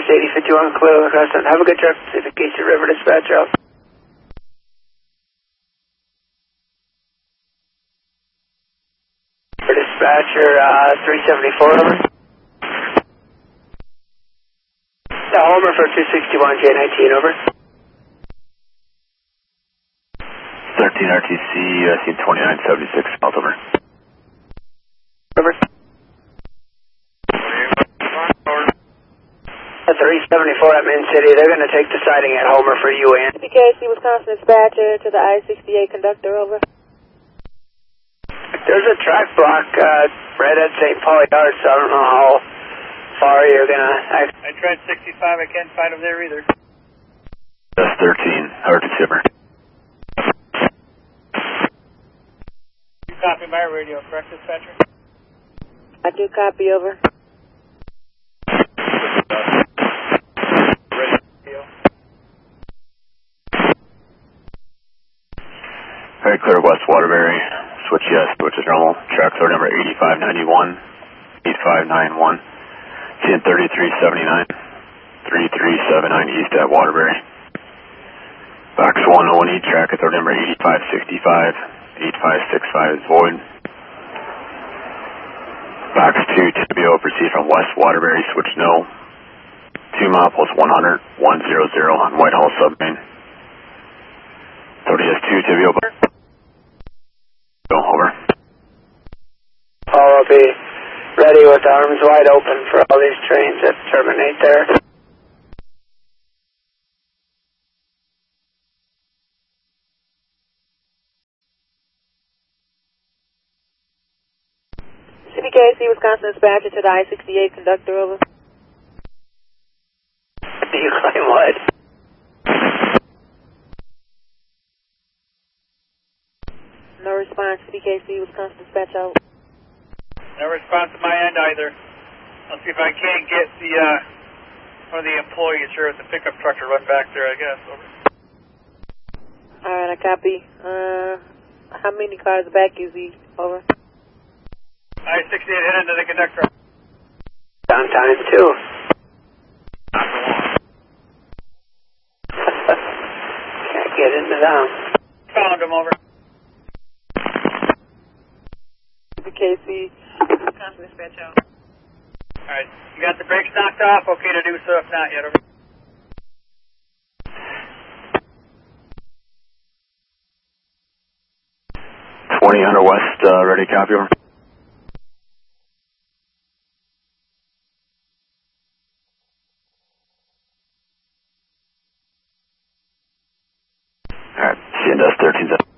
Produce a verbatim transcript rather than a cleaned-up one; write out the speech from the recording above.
eighty fifty-one, clear Crescent. Have a good trip. Pacific Casey River dispatch out. For dispatcher, uh, three seventy-four, over. Yeah, Homer for two sixty-one, J nineteen, over. thirteen R T C, U S C twenty-nine seventy-six, south, over. Over. three seventy-four at Main City. They're going to take the siding at Homer for U N. P K C Wisconsin dispatcher to the I sixty-eight conductor, over. There's a track block uh, right at Saint Paul Yard, so I don't know how far you're going to... I tried sixty-five. I can't find them there either. That's thirteen, R T C, over. You copy my radio, correct, dispatcher? I do copy, over. Very clear West Waterbury. Switch yes, switch is normal. Track clear number eighty-five ninety-one, eighty-five ninety-one. C N thirty-three seventy-nine, thirty-three seventy-nine east at Waterbury. Box one oh one E, track clear number eighty-five sixty-five, eighty-five sixty-five is void. Box two, Tibio, proceed from West Waterbury, switch no. two mile plus one hundred, one hundred on Whitehall Submain. thirty S two, Tibio, go, over. I'll be ready with arms wide open for all these trains that terminate there. C P K C Wisconsin dispatcher to the I sixty-eight conductor, over. Do you claim what? No response, C P K C Wisconsin dispatch out. No response on my end either. I'll see if I can't get the, uh, one of the employees here at the pickup truck to run back there, I guess, over. Alright, I copy. Uh, how many cars back is he, over? I sixty-eight head into the conductor. Downtime, too. Can't get into them. Found him, over. C P K C Wisconsin dispatch out. Alright, you got the brakes knocked off? Okay to do so, if not yet, over. twenty hundred west, uh, ready, copy, over. Alright, C N S thirteen.